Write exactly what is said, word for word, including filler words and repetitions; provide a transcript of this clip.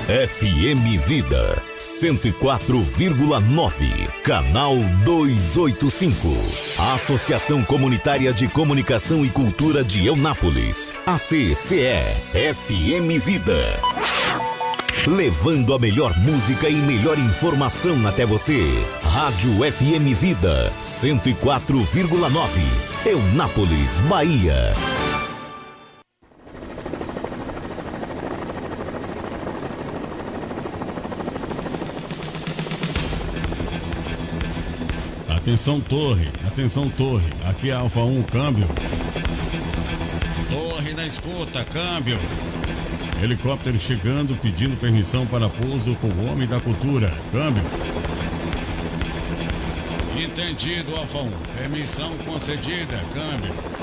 F M Vida cento e quatro vírgula nove, canal duzentos e oitenta e cinco. Associação Comunitária de Comunicação e Cultura de Eunápolis, A C C E, F M Vida. Levando a melhor música e melhor informação até você. Rádio F M Vida cento e quatro vírgula nove, Eunápolis, Bahia. Atenção torre, atenção torre, aqui é Alfa um, câmbio. Torre na escuta, câmbio. Helicóptero chegando, pedindo permissão para pouso com o homem da cultura, câmbio. Entendido, Alfa um, permissão concedida, câmbio.